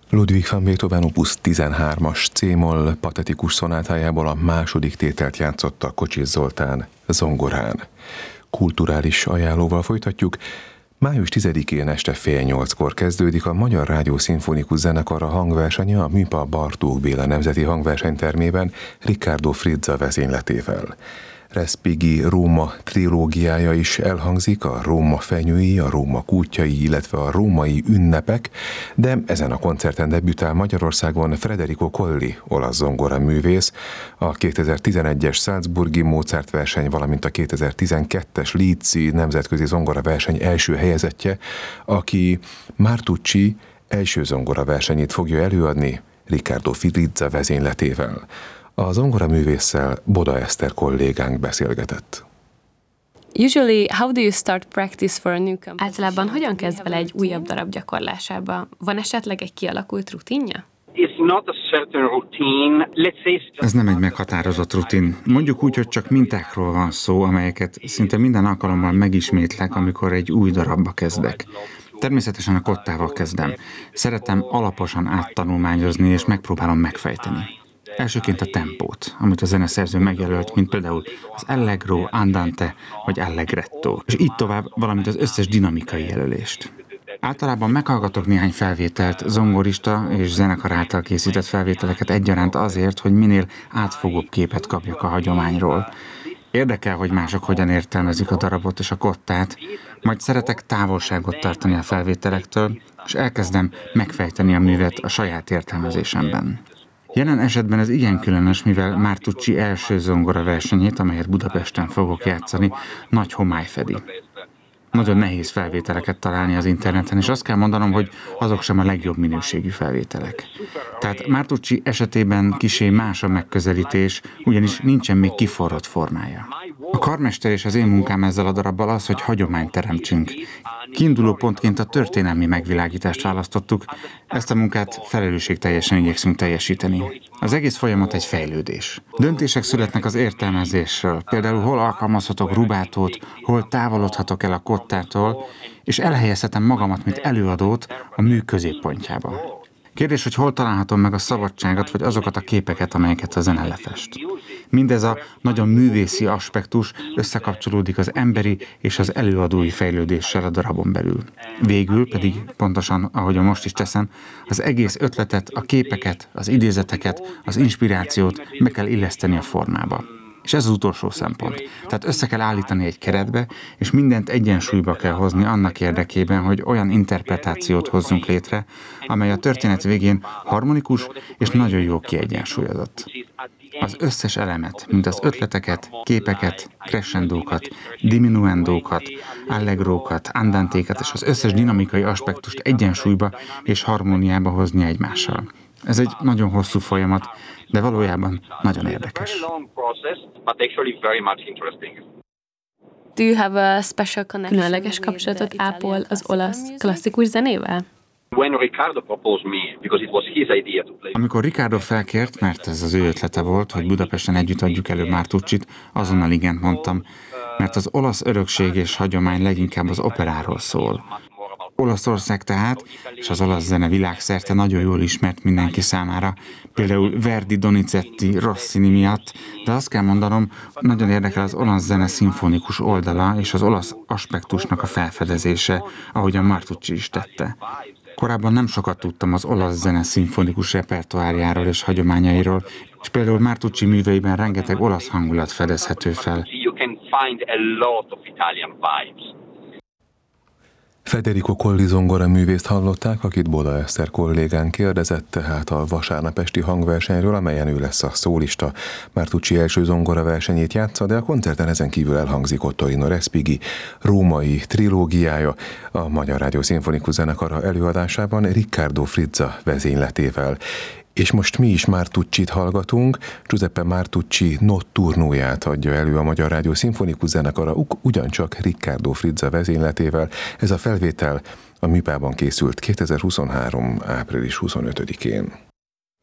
Ludwig van Beethoven opus 13-as C-moll patetikus szonátájából a második tételt játszotta Kocsis Zoltán zongorán. Kulturális ajánlóval folytatjuk. Május 10-én este 7:30-kor kezdődik a Magyar Rádió Szimfonikus Zenekara hangversenye a MÜPA Bartók Béla Nemzeti Hangversenytermében Riccardo Frizza vezényletével. Respighi Róma trilógiája is elhangzik, a Róma fenyői, a Róma kútjai, illetve a római ünnepek, de ezen a koncerten debütál Magyarországon Federico Colli, olasz zongoraművész, a 2011-es Salzburgi Mozart verseny, valamint a 2012-es Leedsi nemzetközi zongoraverseny első helyezettje, aki Martucci első zongoraversenyét fogja előadni Riccardo Frizza vezényletével. A zongoraművésszel Boda Eszter kollégánk beszélgetett. Általában hogyan kezd bele egy újabb darab gyakorlásába? Van esetleg egy kialakult rutinja? Ez nem egy meghatározott rutin. Mondjuk úgy, hogy csak mintákról van szó, amelyeket szinte minden alkalommal megismétlek, amikor egy új darabba kezdek. Természetesen a kottával kezdem. Szeretem alaposan áttanulmányozni, és megpróbálom megfejteni. Elsőként a tempót, amit a zeneszerző megjelölt, mint például az allegro, andante vagy allegretto, és így tovább, valamint az összes dinamikai jelölést. Általában meghallgatok néhány felvételt, zongorista és zenekar által készített felvételeket egyaránt azért, hogy minél átfogóbb képet kapjak a hagyományról. Érdekel, hogy mások hogyan értelmezik a darabot és a kottát, majd szeretek távolságot tartani a felvételektől, és elkezdem megfejteni a művet a saját értelmezésemben. Jelen esetben ez igen különös, mivel Martucci első zongoraversenyét, amelyet Budapesten fogok játszani, nagy homály fedi. Nagyon nehéz felvételeket találni az interneten, és azt kell mondanom, hogy azok sem a legjobb minőségű felvételek. Tehát Martucci esetében kissé más a megközelítés, ugyanis nincsen még kiforrott formája. A karmester és az én munkám ezzel a darabbal az, hogy hagyományt teremtsünk. Kiinduló pontként a történelmi megvilágítást választottuk, ezt a munkát felelősségteljesen igyekszünk teljesíteni. Az egész folyamat egy fejlődés. Döntések születnek az értelmezésről, például hol alkalmazhatok rubátót, hol távolodhatok el a kottától, és elhelyezhetem magamat, mint előadót a mű középpontjába. Kérdés, hogy hol találhatom meg a szabadságot, vagy azokat a képeket, amelyeket a zene lefest. Mindez a nagyon művészi aspektus összekapcsolódik az emberi és az előadói fejlődéssel a darabon belül. Végül pedig, pontosan ahogy most is teszem, az egész ötletet, a képeket, az idézeteket, az inspirációt be kell illeszteni a formába. És ez az utolsó szempont. Tehát össze kell állítani egy keretbe, és mindent egyensúlyba kell hozni annak érdekében, hogy olyan interpretációt hozzunk létre, amely a történet végén harmonikus és nagyon jó kiegyensúlyozott. Az összes elemet, mint az ötleteket, képeket, crescendókat, diminuendókat, allegrókat, andantékat és az összes dinamikai aspektust egyensúlyba és harmóniába hozni egymással. Ez egy nagyon hosszú folyamat, de valójában nagyon érdekes. Különleges kapcsolatot ápol az olasz klasszikus zenével? Amikor Riccardo felkért, mert ez az ő ötlete volt, hogy Budapesten együtt adjuk elő Martuccit, azonnal igent mondtam, mert az olasz örökség és hagyomány leginkább az operáról szól. Olaszország tehát, és az olasz zene világszerte nagyon jól ismert mindenki számára, például Verdi, Donizetti, Rossini miatt, de azt kell mondanom, nagyon érdekel az olasz zene szimfonikus oldala és az olasz aspektusnak a felfedezése, ahogy a Martucci is tette. Korábban nem sokat tudtam az olasz zene szimfonikus repertoárjáról és hagyományairól, és például Martucci műveiben rengeteg olasz hangulat fedezhető fel. Federico Colli zongoraművészt hallották, akit Boda Eszter kollégán kérdezett, tehát a vasárnap esti hangversenyről, amelyen ő lesz a szólista. Martucci első zongoraversenyét játsza, de a koncerten ezen kívül elhangzik Ottorino Respighi római trilógiája a Magyar Rádió Szimfonikus Zenekara előadásában Riccardo Frizza vezényletével. És most mi is Martuccit hallgatunk, Giuseppe Martucci Notturnóját adja elő a Magyar Rádió Szimfonikus Zenekara, ugyancsak Riccardo Frizza vezényletével. Ez a felvétel a MÜPA-ban készült 2023. április 25-én.